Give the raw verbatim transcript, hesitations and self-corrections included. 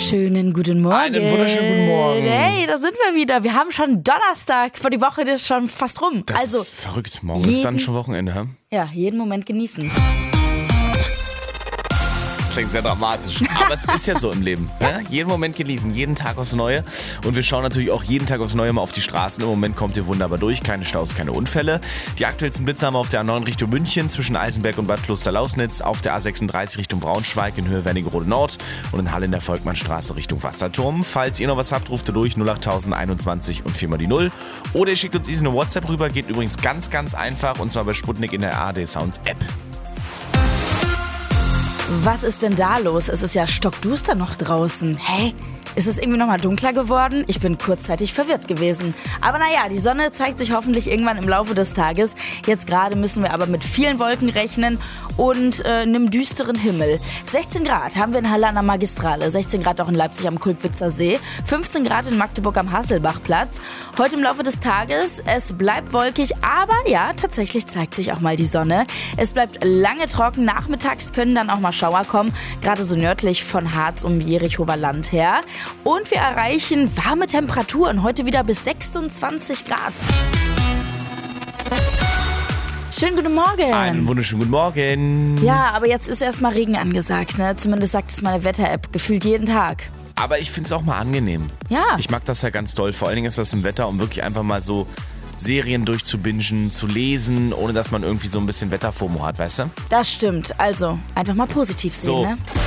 wunderschönen guten Morgen. Einen wunderschönen guten Morgen. Hey, da sind wir wieder. Wir haben schon Donnerstag. Vor die Woche ist schon fast rum. Das also ist verrückt. Morgen ist dann schon Wochenende, hä? Ja, jeden Moment genießen. Das klingt sehr dramatisch. Aber es ist ja so im Leben. Ne? Jeden Moment genießen, jeden Tag aufs Neue. Und wir schauen natürlich auch jeden Tag aufs Neue mal auf die Straßen. Im Moment kommt ihr wunderbar durch. Keine Staus, keine Unfälle. Die aktuellsten Blitze haben wir auf der A neun Richtung München zwischen Eisenberg und Bad Kloster-Lausnitz. Auf der A sechsunddreißig Richtung Braunschweig in Höhe Wernigerode Nord. Und in Halle in der Volkmannstraße Richtung Wasserturm. Falls ihr noch was habt, ruft ihr durch null acht tausend einundzwanzig und viermal die Null. Oder ihr schickt uns easy eine WhatsApp rüber. Geht übrigens ganz, ganz einfach. Und zwar bei Sputnik in der A R D Sounds App. Was ist denn da los? Es ist ja stockduster noch draußen. Hä? Ist es irgendwie nochmal dunkler geworden? Ich bin kurzzeitig verwirrt gewesen. Aber naja, die Sonne zeigt sich hoffentlich irgendwann im Laufe des Tages. Jetzt gerade müssen wir aber mit vielen Wolken rechnen und äh, einem düsteren Himmel. sechzehn Grad haben wir in Halle an der Magistrale, sechzehn Grad auch in Leipzig am Kulkwitzer See, fünfzehn Grad in Magdeburg am Hasselbachplatz. Heute im Laufe des Tages, es bleibt wolkig, aber ja, tatsächlich zeigt sich auch mal die Sonne. Es bleibt lange trocken, nachmittags können dann auch mal Schauer kommen, gerade so nördlich von Harz um Jerichower Land her. Und wir erreichen warme Temperaturen, heute wieder bis sechsundzwanzig Grad. Schönen guten Morgen. Einen wunderschönen guten Morgen. Ja, aber jetzt ist erstmal Regen angesagt, ne? Zumindest sagt es meine Wetter-App, gefühlt jeden Tag. Aber ich finde es auch mal angenehm. Ja. Ich mag das ja ganz doll. Vor allen Dingen ist das im Wetter, um wirklich einfach mal so Serien durchzubingen, zu lesen, ohne dass man irgendwie so ein bisschen Wetterfomo hat, weißt du? Das stimmt. Also, einfach mal positiv sehen, So. ne?